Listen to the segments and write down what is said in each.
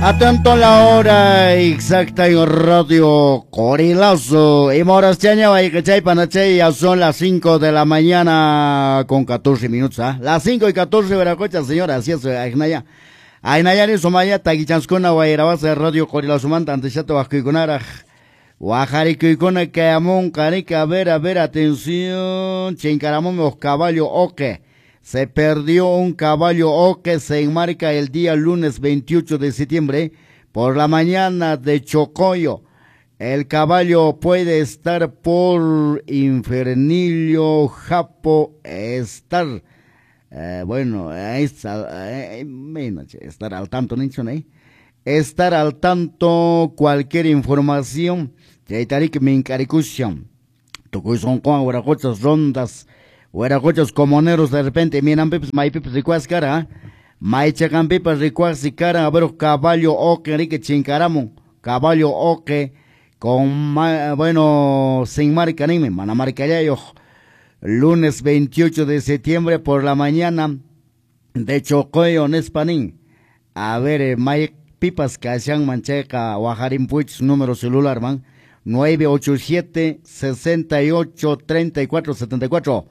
Atento a la hora exacta en Radio Corilazo. Y moras chaña, vaya que chay panachay, ya son las 5 de la mañana con 14 minutos, ¿ah? Las 5 y 14, veracocha, señora, así es, Ainaya. Ainaya ni somaya, taguichanskona, guayrabasa, Radio Corilazo, manta, antes ya te vas a cuiconara. Guajari cuicona, que amón, canica, a ver, atención, chincaramón, los caballos, oque. Se perdió un caballo que se enmarca el día lunes 28 de septiembre por la mañana de Chocoyo. El caballo puede estar por Infernilio Japo estar. Bueno, estar al tanto, ¿no? Estar al tanto cualquier información. Yaitarik Mincaricusión. Tocuizón con Huaracochas rondas. Huaracochos comuneros de repente, miran pipes, may pipes ricuas cara, may chacan pipes ricuas y cara, a ver, caballo oque, rique chincaramo, caballo oque, con, bueno, sin marca ni me, mana marca ya yo, lunes 28 de septiembre por la mañana, de Chocoyo, Nespanín, a ver, may pipas que hacían mancheca, Guajarín Puig, número celular, man, 987-68-34-74,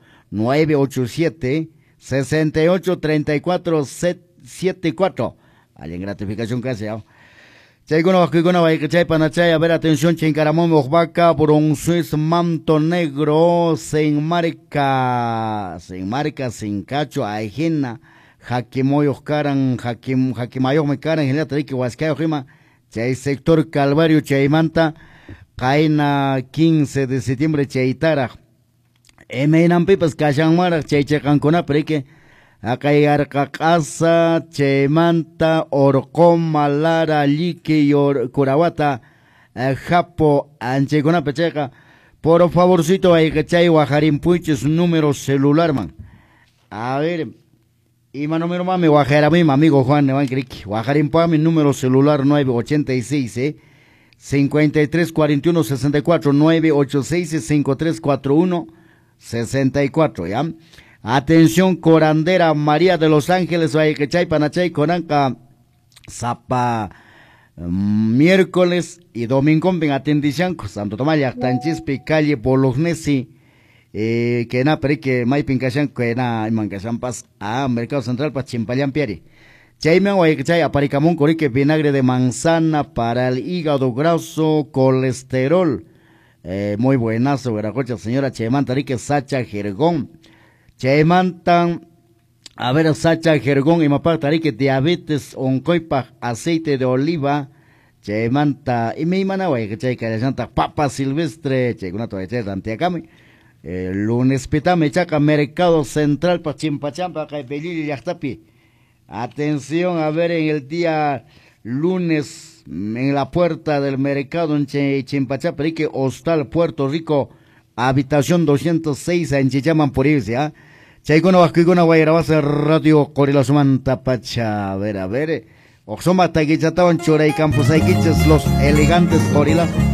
987-68-34-74. Hay en gratificación casi, ¿no? Chay con una chay panachay, a ver, atención, chincaramón, mojbaca, por un suiz manto negro, sin marca, sin cacho, ajena, jaquimoyos caran, jaquimayos me caran, en el atrique, huascayo, rima, chay sector Calvario, chay manta, caena 15 de septiembre, chay tara. Emenan pipas kashanmara chay chacancona preque acayar casa chemanta orcoma lara lique y curawata japo anchegona pecheca por favorcito hay que chay guajarín puiches número celular man a ver y mano número mami guajara mi amigo Juan Nevan Cric guajarín mi número celular 986 5341 64 986 5341 64, ¿ya? Atención, corandera María de los Ángeles, Guayquechay, Panachay, Conanca, Zapa, miércoles y domingo, en atendición, Santo Tomás, Yactanchispi, calle Bolognesi, que na, pero que May Pincachan, que na, Mancachan Paz, Mercado Central, para Chimpayán Piari. Chayman, Guayquechay, Aparicamón, Corique, vinagre de manzana para el hígado graso, colesterol. Muy buenazo, Veracocha, señora Chemanta, Rique Sacha Jergón. Chemantan, a ver, Sacha Jergón y Mapata, Rique diabetes, oncoipa, aceite de oliva. Chemanta, y mi mana, güey, que chay, que santa, papa silvestre, che, una toalla, Santiagame. Lunes pitame, chaca, Mercado Central, pa Chimpachampa, Caipelili, Yaxtapi. Atención, a ver, en el lunes, en la puerta del mercado en Chimpachaperique, Hostal, Puerto Rico, habitación 206, en Chichaman por irse, ¿ah? Chaycono Vascuicona Guayrabasa, Radio Corilazo Manta Pacha, a ver, Oxoma Taguichatawan Choray Campos Aiquiches, los elegantes Corilazo.